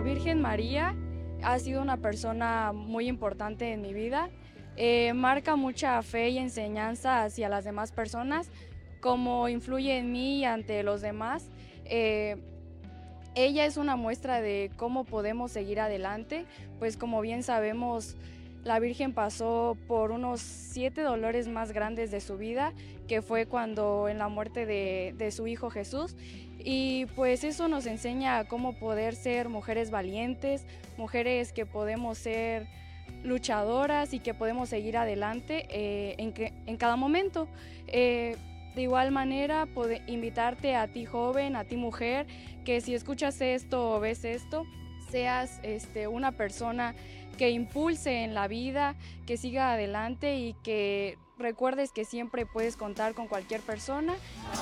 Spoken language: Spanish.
Virgen María ha sido una persona muy importante en mi vida. Marca mucha fe y enseñanza hacia las demás personas, cómo influye en mí y ante los demás. Eh, Ella es una muestra de cómo podemos seguir adelante, pues como bien sabemos, la Virgen pasó por unos 7 dolores más grandes de su vida, que fue cuando en la muerte de su hijo Jesús. Y pues eso nos enseña a cómo poder ser mujeres valientes, mujeres que podemos ser luchadoras y que podemos seguir adelante en cada momento. De igual manera, invitarte a ti joven, a ti mujer, que si escuchas esto o ves esto, seas una persona que impulse en la vida, que siga adelante y que recuerdes que siempre puedes contar con cualquier persona.